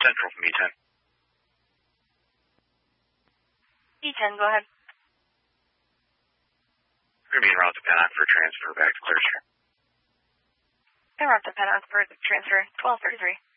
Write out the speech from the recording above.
Central from E10. E10, go ahead. We're going to be en route to Pennock for transfer back to Clear Street. En route to Pennock for transfer 1233.